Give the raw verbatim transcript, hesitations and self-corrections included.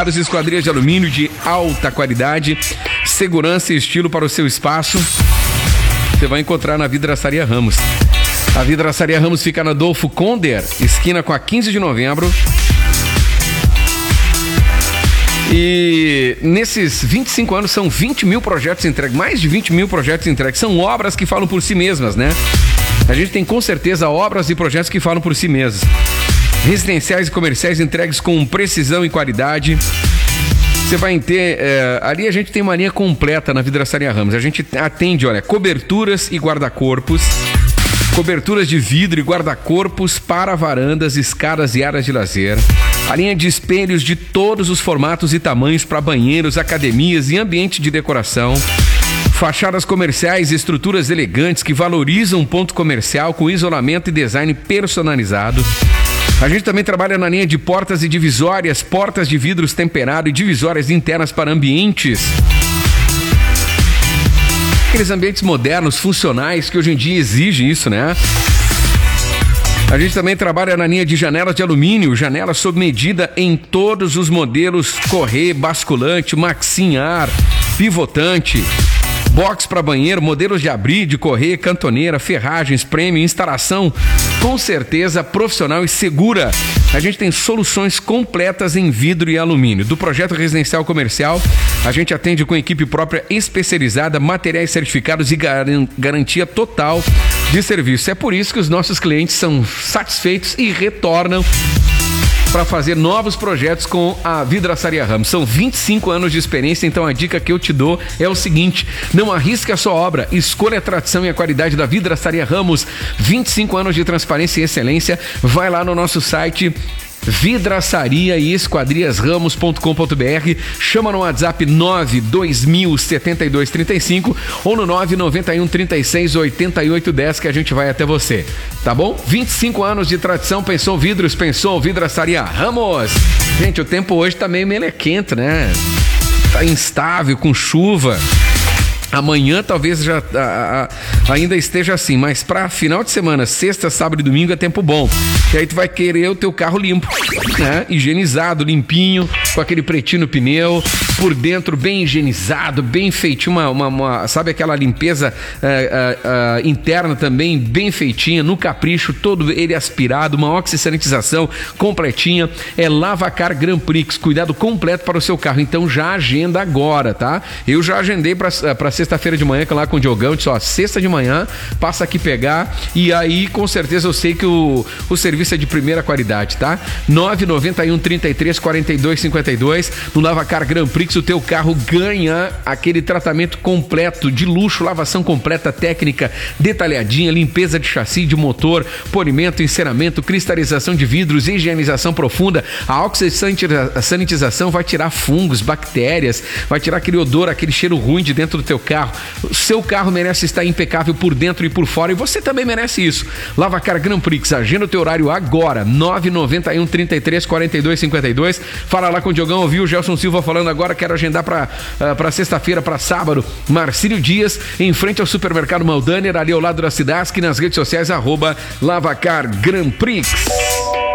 certificados, esquadrias de alumínio de alta qualidade, segurança e estilo para o seu espaço. Você vai encontrar na Vidraçaria Ramos. A Vidraçaria Ramos fica na Adolfo Conder, esquina com a quinze de novembro. E nesses vinte e cinco anos são vinte mil projetos entregues, mais de vinte mil projetos entregues. São obras que falam por si mesmas, né? A gente tem com certeza obras e projetos que falam por si mesmos. Residenciais e comerciais entregues com precisão e qualidade. Você vai ter, é, ali a gente tem uma linha completa na Vidraçaria Ramos. A gente atende, olha, coberturas e guarda-corpos, coberturas de vidro e guarda-corpos para varandas, escadas e áreas de lazer. A linha de espelhos de todos os formatos e tamanhos para banheiros, academias e ambiente de decoração. Fachadas comerciais e estruturas elegantes que valorizam um ponto comercial com isolamento e design personalizado. A gente também trabalha na linha de portas e divisórias, portas de vidros temperado e divisórias internas para ambientes. Aqueles ambientes modernos, funcionais, que hoje em dia exigem isso, né? A gente também trabalha na linha de janelas de alumínio, janelas sob medida em todos os modelos, correr, basculante, maxim-ar, pivotante, box para banheiro, modelos de abrir, de correr, cantoneira, ferragens, prêmio, instalação, com certeza profissional e segura. A gente tem soluções completas em vidro e alumínio. Do projeto residencial comercial, a gente atende com equipe própria especializada, materiais certificados e garantia total de serviço. É por isso que os nossos clientes são satisfeitos e retornam para fazer novos projetos com a Vidraçaria Ramos. São vinte e cinco anos de experiência, então a dica que eu te dou é o seguinte: não arrisque a sua obra, escolha a tradição e a qualidade da Vidraçaria Ramos. vinte e cinco anos de transparência e excelência. Vai lá no nosso site vidraçaria e esquadrias ramos ponto com ponto br, chama no WhatsApp nove dois mil setenta e dois trinta e cinco ou no nove nove um trinta e seis oitenta e oito dez que a gente vai até você, tá bom? vinte e cinco anos de tradição, pensou vidros, pensou Vidraçaria Ramos. Gente, o tempo hoje tá meio melequento, né? Tá instável, com chuva. Amanhã talvez já a, a, ainda esteja assim, mas para final de semana, sexta, sábado e domingo é tempo bom. E aí tu vai querer o teu carro limpo, né? Higienizado, limpinho, com aquele pretinho no pneu, por dentro bem higienizado, bem feitinho, uma, uma, uma, sabe aquela limpeza uh, uh, uh, interna também, bem feitinha, no capricho, todo ele aspirado, uma oxisanitização completinha. É Lavacar Grand Prix, cuidado completo para o seu carro. Então já agenda agora, tá? Eu já agendei para para sexta-feira de manhã, lá com o Diogão, disse, ó, sexta de manhã, passa aqui pegar, e aí com certeza eu sei que o, o serviço é de primeira qualidade, tá? nove nove um trinta e três quarenta e dois cinquenta e dois, no Lavacar Grand Prix o teu carro ganha aquele tratamento completo, de luxo, lavação completa, técnica, detalhadinha, limpeza de chassi, de motor, polimento, enceramento, cristalização de vidros, higienização profunda. A oxisanitização vai tirar fungos, bactérias, vai tirar aquele odor, aquele cheiro ruim de dentro do teu carro. O seu carro merece estar impecável por dentro e por fora, e você também merece isso. Lavacar Grand Prix, agenda o teu horário agora, nove nove um trinta e três quarenta e dois cinquenta e dois. Fala lá com o Diogão, ouviu o Gelson Silva falando agora, quero agendar para uh, para sexta-feira, para sábado. Marcílio Dias, em frente ao supermercado Maldaner, ali ao lado da Cidasc, nas redes sociais, arroba Lavacar Grand Prix.